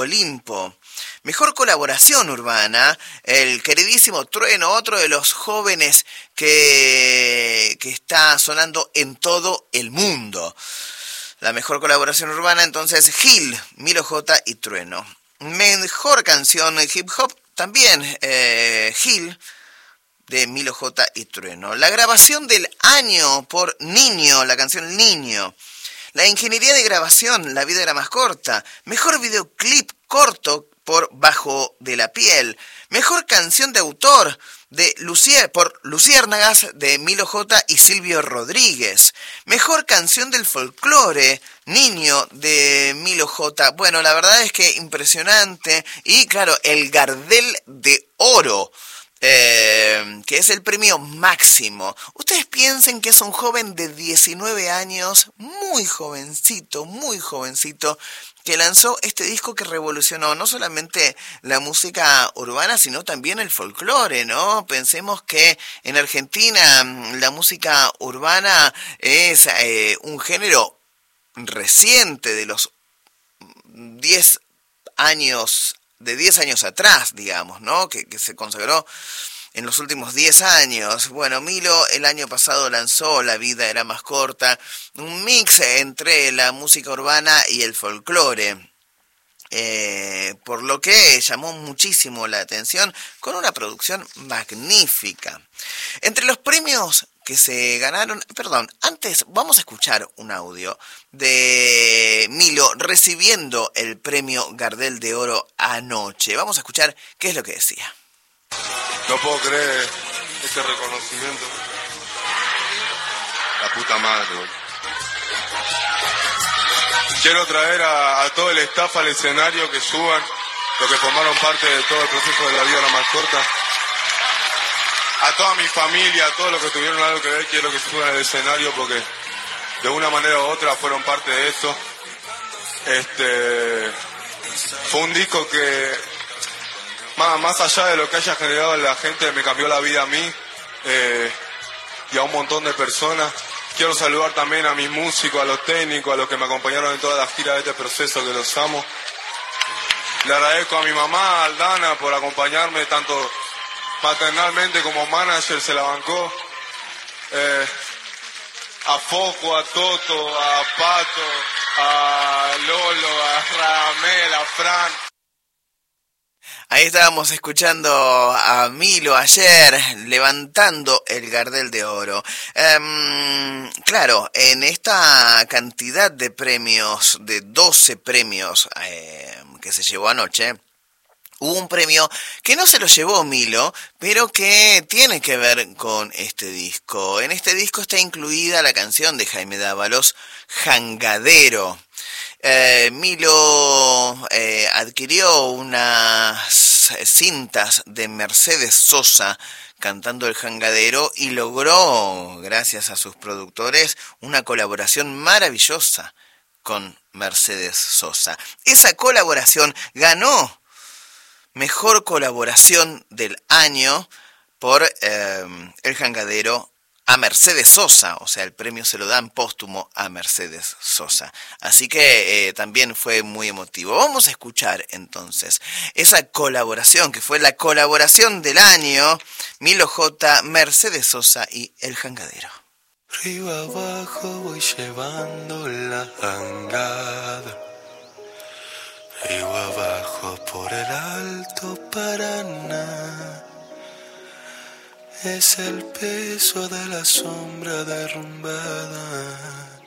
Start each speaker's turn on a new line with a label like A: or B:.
A: Olimpo. Mejor colaboración urbana, el queridísimo Trueno, otro de los jóvenes que está sonando en todo el mundo. La mejor colaboración urbana, entonces, Gil, Milo J y Trueno. Mejor canción hip hop, también Gil, de Milo J y Trueno. La grabación del año por Niño, la canción Niño. La ingeniería de grabación, La vida era más corta. Mejor videoclip corto por Bajo de la piel. Mejor canción de autor por Luciérnagas de Milo J y Silvio Rodríguez. Mejor canción del folclore, Niño de Milo J. Bueno, la verdad es que impresionante. Y claro, el Gardel de Oro, que es el premio máximo. Ustedes piensen que es un joven de 19 años, muy jovencito, que lanzó este disco que revolucionó no solamente la música urbana, sino también el folclore, ¿no? Pensemos que en Argentina la música urbana es un género reciente de los 10 años, de 10 años atrás, digamos, ¿no? Que se consagró en los últimos 10 años. Bueno, Milo el año pasado lanzó La vida era más corta, un mix entre la música urbana y el folclore, por lo que llamó muchísimo la atención con una producción magnífica. Entre los premios que se ganaron, antes vamos a escuchar un audio de Milo recibiendo el premio Gardel de Oro anoche. Vamos a escuchar qué es lo que decía.
B: No puedo creer este reconocimiento. La puta madre, boludo. Quiero traer a todo el staff al escenario, que suban, los que formaron parte de todo el proceso de La vida era más corta. A toda mi familia, a todos los que tuvieron algo que ver, quiero que suban al escenario porque de una manera u otra fueron parte de esto. Fue un disco que, más allá de lo que haya generado en la gente, me cambió la vida a mí y a un montón de personas. Quiero saludar también a mis músicos, a los técnicos, a los que me acompañaron en toda la gira de este proceso, que los amo. Le agradezco a mi mamá, a Aldana, por acompañarme tanto maternalmente como manager, se la bancó. A Foco, a Toto, a Pato, a Lolo, a Radamel, a Fran.
A: Ahí estábamos escuchando a Milo ayer levantando el Gardel de Oro. Claro, en esta cantidad de premios, de 12 premios que se llevó anoche, hubo un premio que no se lo llevó Milo, pero que tiene que ver con este disco. En este disco está incluida la canción de Jaime Dávalos, Jangadero. Milo adquirió unas cintas de Mercedes Sosa cantando el Jangadero y logró, gracias a sus productores, una colaboración maravillosa con Mercedes Sosa. Esa colaboración ganó Mejor Colaboración del Año por el Jangadero a Mercedes Sosa, o sea, el premio se lo dan póstumo a Mercedes Sosa. Así que también fue muy emotivo. Vamos a escuchar entonces esa colaboración, que fue la colaboración del año, Milo J, Mercedes Sosa y el Jangadero.
C: Río abajo voy llevando la jangada, río abajo por el Alto Paraná. Es el peso de la sombra derrumbada